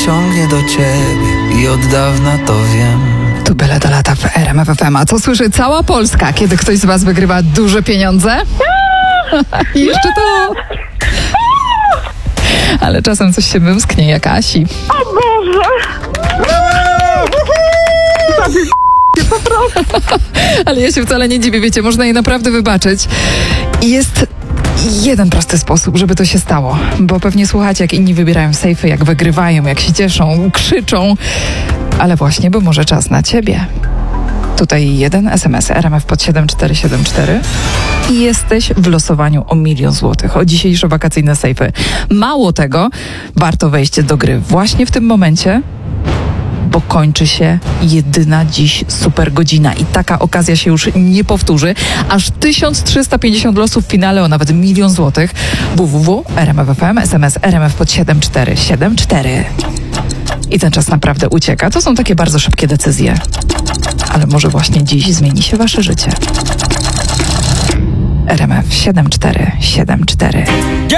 ciągnie do ciebie i od dawna to wiem. Tu byle do lata w RMF FM. A co słyszy cała Polska, kiedy ktoś z was wygrywa duże pieniądze? I jeszcze to. Ale czasem coś się wymsknie jak Asi. O Boże! Ale ja się wcale nie dziwię, wiecie, można jej naprawdę wybaczyć. I jest jeden prosty sposób, żeby to się stało. Bo pewnie słuchacie, jak inni wybierają sejfy, jak wygrywają, jak się cieszą, krzyczą. Ale właśnie, bo może czas na ciebie. Tutaj jeden SMS RMF pod 7474 i jesteś w losowaniu o 1 000 000 złotych, o dzisiejsze wakacyjne sejfy. Mało tego, warto wejść do gry właśnie w tym momencie, bo kończy się jedyna dziś super godzina i taka okazja się już nie powtórzy. Aż 1350 losów w finale o nawet 1 000 000 złotych. www.rmf.fm, SMS RMF pod 7474. I ten czas naprawdę ucieka. To są takie bardzo szybkie decyzje. Ale może właśnie dziś zmieni się wasze życie. RMF 7474.